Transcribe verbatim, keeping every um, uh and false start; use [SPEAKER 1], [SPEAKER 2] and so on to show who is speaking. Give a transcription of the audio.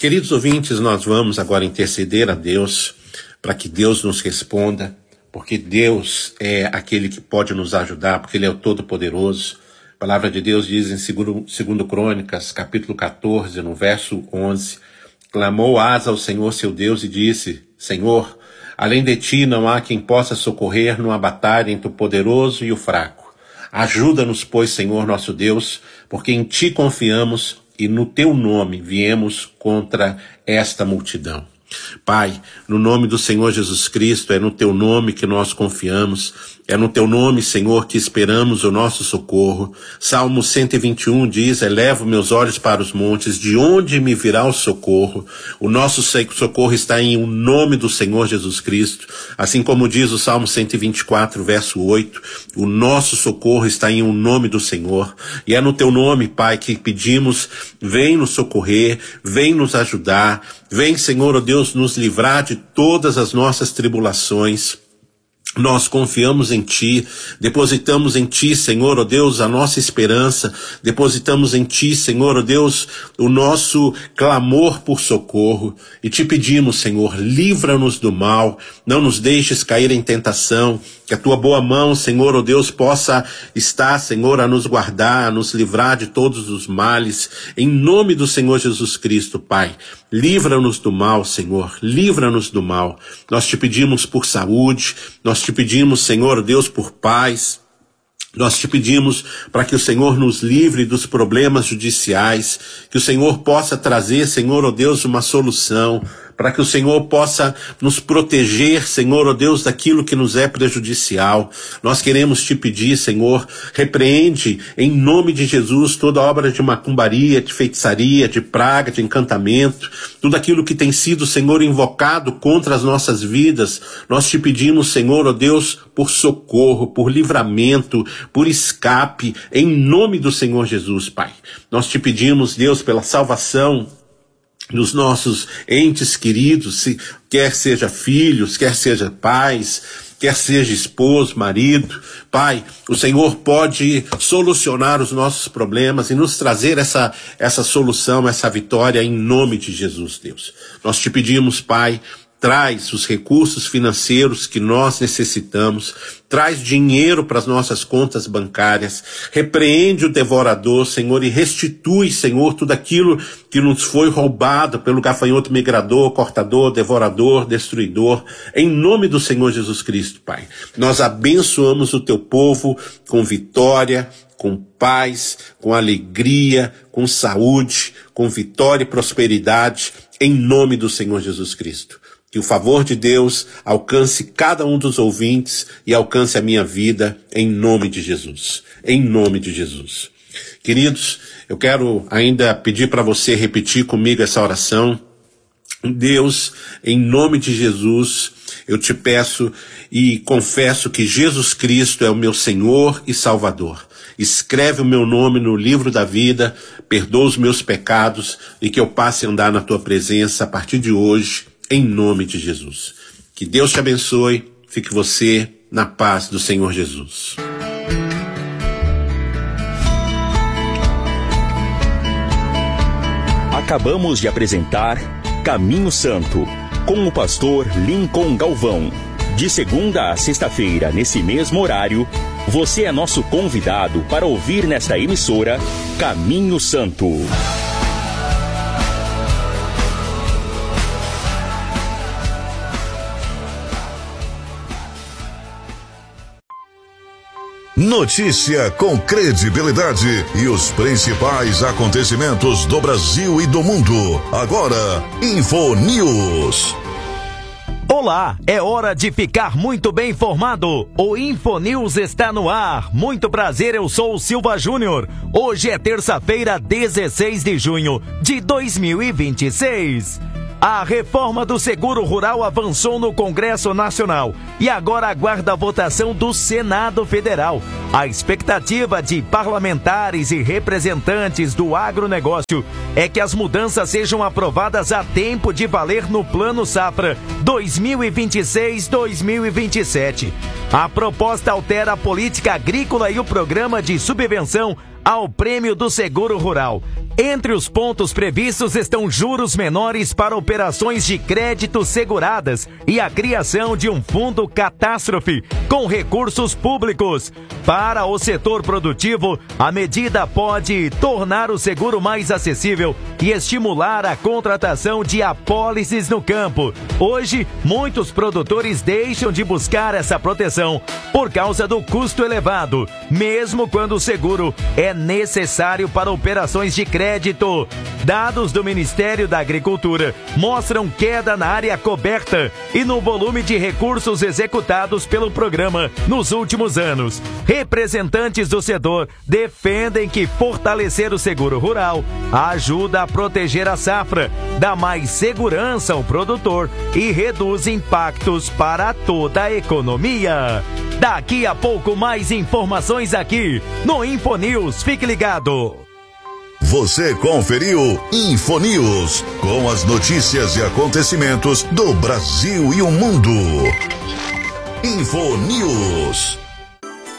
[SPEAKER 1] Queridos ouvintes, nós vamos agora interceder a Deus para que Deus nos responda, porque Deus é aquele que pode nos ajudar, porque Ele é o Todo-Poderoso. A palavra de Deus diz em segundo Crônicas, capítulo quatorze, no verso onze, clamou Asa ao Senhor seu Deus e disse, Senhor, além de ti não há quem possa socorrer numa batalha entre o poderoso e o fraco. Ajuda-nos, pois, Senhor nosso Deus, porque em ti confiamos e no teu nome viemos contra esta multidão. Pai, no nome do Senhor Jesus Cristo, é no teu nome que nós confiamos, é no teu nome, Senhor, que esperamos o nosso socorro. Salmo cento e vinte e um diz, elevo meus olhos para os montes, de onde me virá o socorro? O nosso socorro está em o nome do Senhor Jesus Cristo, assim como diz o Salmo cento e vinte e quatro, verso oito, o nosso socorro está em o nome do Senhor, e é no teu nome, Pai, que pedimos, vem nos socorrer, vem nos ajudar, vem, Senhor, ó Deus, nos livrar de todas as nossas tribulações. Nós confiamos em Ti, depositamos em Ti, Senhor, ó Deus, a nossa esperança, depositamos em Ti, Senhor, ó Deus, o nosso clamor por socorro, e Te pedimos, Senhor, livra-nos do mal, não nos deixes cair em tentação, que a Tua boa mão, Senhor, ó Deus, possa estar, Senhor, a nos guardar, a nos livrar de todos os males, em nome do Senhor Jesus Cristo, Pai. Livra-nos do mal, Senhor, livra-nos do mal. Nós Te pedimos por saúde, nós Te pedimos, Senhor, Deus, por paz. Nós Te pedimos para que o Senhor nos livre dos problemas judiciais, que o Senhor possa trazer, Senhor, ó Deus, uma solução, para que o Senhor possa nos proteger, Senhor, ó Deus, daquilo que nos é prejudicial. Nós queremos Te pedir, Senhor, repreende em nome de Jesus toda obra de macumbaria, de feitiçaria, de praga, de encantamento, tudo aquilo que tem sido, Senhor, invocado contra as nossas vidas. Nós Te pedimos, Senhor, ó Deus, por socorro, por livramento, por escape, em nome do Senhor Jesus, Pai. Nós Te pedimos, Deus, pela salvação dos nossos entes queridos, se quer seja filhos, quer seja pais, quer seja esposo, marido. Pai, o Senhor pode solucionar os nossos problemas e nos trazer essa, essa solução, essa vitória em nome de Jesus, Deus. Nós Te pedimos, Pai, traz os recursos financeiros que nós necessitamos, traz dinheiro para as nossas contas bancárias, repreende o devorador, Senhor, e restitui, Senhor, tudo aquilo que nos foi roubado pelo gafanhoto migrador, cortador, devorador, destruidor, em nome do Senhor Jesus Cristo, Pai. Nós abençoamos o Teu povo com vitória, com paz, com alegria, com saúde, com vitória e prosperidade, em nome do Senhor Jesus Cristo. Que o favor de Deus alcance cada um dos ouvintes e alcance a minha vida em nome de Jesus. Em nome de Jesus. Queridos, eu quero ainda pedir para você repetir comigo essa oração. Deus, em nome de Jesus, eu te peço e confesso que Jesus Cristo é o meu Senhor e Salvador. Escreve o meu nome no livro da vida, perdoa os meus pecados e que eu passe a andar na tua presença a partir de hoje, em nome de Jesus. Que Deus te abençoe, fique você na paz do Senhor Jesus.
[SPEAKER 2] Acabamos de apresentar Caminho Santo, com o pastor Lincoln Galvão. De segunda a sexta-feira, nesse mesmo horário, você é nosso convidado para ouvir nesta emissora Caminho Santo.
[SPEAKER 3] Notícia com credibilidade e os principais acontecimentos do Brasil e do mundo. Agora, Info News.
[SPEAKER 4] Olá, é hora de ficar muito bem informado. O Info News está no ar. Muito prazer, eu sou o Silva Júnior. Hoje é terça-feira, dezesseis de junho de dois mil e vinte e seis. A reforma do seguro rural avançou no Congresso Nacional e agora aguarda a votação do Senado Federal. A expectativa de parlamentares e representantes do agronegócio é que as mudanças sejam aprovadas a tempo de valer no Plano Safra dois mil e vinte e seis a dois mil e vinte e sete. A proposta altera a política agrícola e o programa de subvenção ao prêmio do seguro rural. Entre os pontos previstos estão juros menores para operações de crédito seguradas e a criação de um fundo catástrofe com recursos públicos. Para o setor produtivo, a medida pode tornar o seguro mais acessível e estimular a contratação de apólices no campo. Hoje, muitos produtores deixam de buscar essa proteção por causa do custo elevado, mesmo quando o seguro é necessário para operações de crédito. Dados do Ministério da Agricultura mostram queda na área coberta e no volume de recursos executados pelo programa nos últimos anos. Representantes do setor defendem que fortalecer o seguro rural ajuda a proteger a safra, dá mais segurança ao produtor e reduz impactos para toda a economia. Daqui a pouco mais informações aqui no InfoNews. Fique ligado.
[SPEAKER 3] Você conferiu InfoNews, com as notícias e acontecimentos do Brasil e o mundo. InfoNews.